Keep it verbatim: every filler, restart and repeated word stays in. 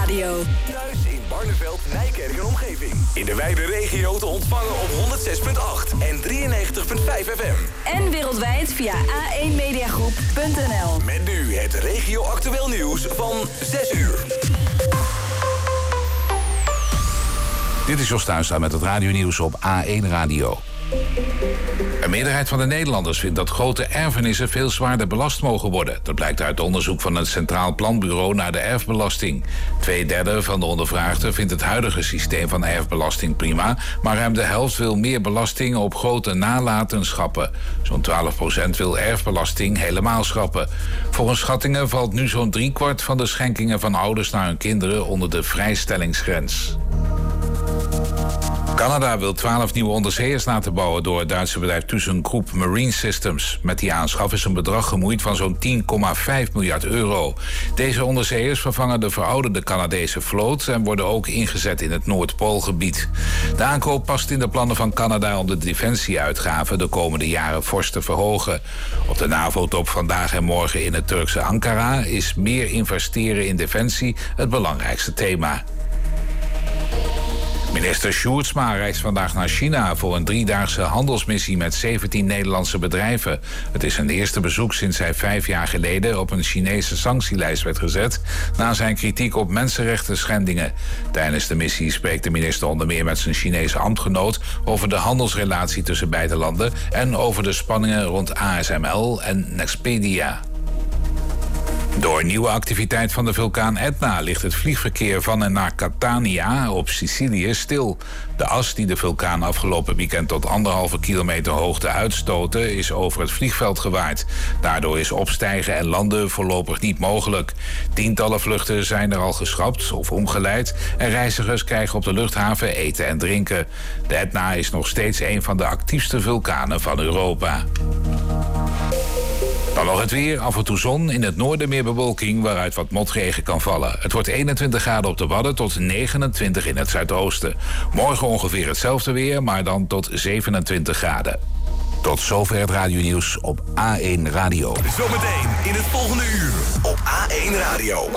Radio. Thuis in Barneveld, Nijkerk en omgeving. In de wijde regio te ontvangen op honderd zes komma acht en drieënnegentig komma vijf F M. En wereldwijd via a één mediagroep punt n l. Met nu het regio-actueel nieuws van zes uur. Dit is Jos Tuinstra met het radionieuws op A één Radio. Een meerderheid van de Nederlanders vindt dat grote erfenissen veel zwaarder belast mogen worden. Dat blijkt uit onderzoek van het Centraal Planbureau naar de erfbelasting. Tweederde van de ondervraagden vindt het huidige systeem van erfbelasting prima, maar ruim de helft wil meer belasting op grote nalatenschappen. Zo'n twaalf procent wil erfbelasting helemaal schrappen. Volgens schattingen valt nu zo'n driekwart van de schenkingen van ouders naar hun kinderen onder de vrijstellingsgrens. Canada wil twaalf nieuwe onderzeeërs laten bouwen door het Duitse bedrijf ThyssenKrupp Marine Systems. Met die aanschaf is een bedrag gemoeid van zo'n tien komma vijf miljard euro. Deze onderzeeërs vervangen de verouderde Canadese vloot en worden ook ingezet in het Noordpoolgebied. De aankoop past in de plannen van Canada om de defensieuitgaven de komende jaren fors te verhogen. Op de NAVO-top vandaag en morgen in het Turkse Ankara is meer investeren in defensie het belangrijkste thema. Minister Sjoerdsma reist vandaag naar China voor een driedaagse handelsmissie met zeventien Nederlandse bedrijven. Het is zijn eerste bezoek sinds hij vijf jaar geleden op een Chinese sanctielijst werd gezet na zijn kritiek op mensenrechten schendingen. Tijdens de missie spreekt de minister onder meer met zijn Chinese ambtgenoot over de handelsrelatie tussen beide landen en over de spanningen rond A S M L en Nexpedia. Door nieuwe activiteit van de vulkaan Etna ligt het vliegverkeer van en naar Catania op Sicilië stil. De as die de vulkaan afgelopen weekend tot anderhalve kilometer hoogte uitstoten is over het vliegveld gewaaid. Daardoor is opstijgen en landen voorlopig niet mogelijk. Tientallen vluchten zijn er al geschrapt of omgeleid en reizigers krijgen op de luchthaven eten en drinken. De Etna is nog steeds een van de actiefste vulkanen van Europa. Dan nog het weer, af en toe zon, in het noorden meer bewolking waaruit wat motregen kan vallen. Het wordt eenentwintig graden op de Wadden tot negenentwintig in het zuidoosten. Morgen ongeveer hetzelfde weer, maar dan tot zevenentwintig graden. Tot zover het radionieuws op A één Radio. Zometeen in het volgende uur op A één Radio.